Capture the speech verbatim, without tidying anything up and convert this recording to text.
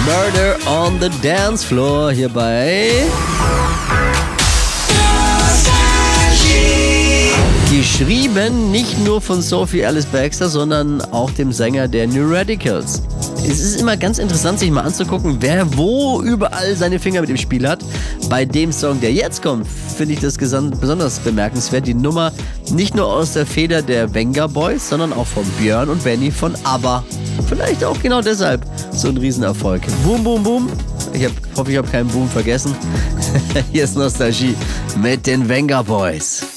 Murder on the Dance Floor hier bei geschrieben nicht nur von Sophie Alice Baxter, sondern auch dem Sänger der New Radicals. Es ist immer ganz interessant, sich mal anzugucken, wer wo überall seine Finger mit im Spiel hat. Bei dem Song, der jetzt kommt, finde ich das besonders bemerkenswert. Die Nummer nicht nur aus der Feder der Venga Boys, sondern auch von Björn und Benny von ABBA. Vielleicht auch genau deshalb so ein Riesenerfolg. Boom, boom, boom. Ich hab, hoffe, ich habe keinen Boom vergessen. Hier ist Nostalgie mit den Venga Boys.